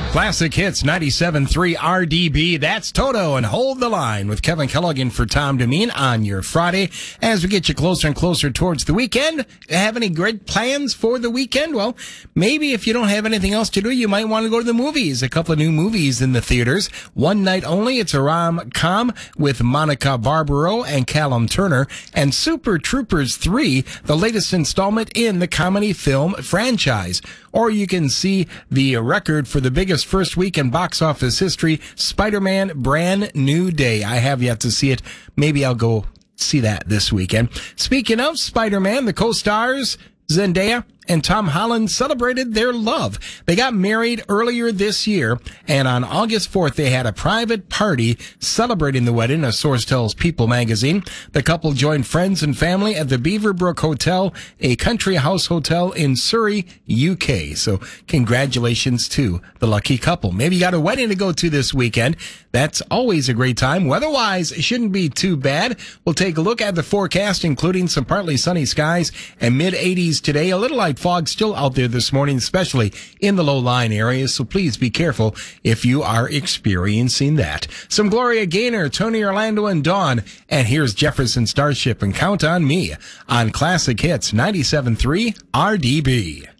Classic Hits 97.3 RDB. That's Toto and Hold the Line with Kevin Kellogg in for Tom Demeen on your Friday. As we get you closer and closer towards the weekend, have any great plans for the weekend? Well, maybe if you don't have anything else to do, you might want to go to the movies. A couple of new movies in the theaters. One night only. It's a rom-com with Monica Barbaro and Callum Turner, and Super Troopers 3, the latest installment in the comedy film franchise. Or you can see the record for the biggest first week in box office history, Spider-Man Brand New Day. I have yet to see it. Maybe I'll go see that this weekend. Speaking of Spider-Man, the co-stars Zendaya and Tom Holland celebrated their love. They got married earlier this year, and on August 4th, they had a private party celebrating the wedding, a source tells People magazine. The couple joined friends and family at the Beaverbrook Hotel, a country house hotel in Surrey, UK. So congratulations to the lucky couple. Maybe you got a wedding to go to this weekend. That's always a great time. Weather-wise, it shouldn't be too bad. We'll take a look at the forecast, including some partly sunny skies and mid-80s today. A little light fog still out there this morning, especially in the low-lying areas, so please be careful if you are experiencing that. Some Gloria Gaynor, Tony Orlando, and Dawn, and here's Jefferson Starship and Count on Me on Classic Hits 97.3 RDB.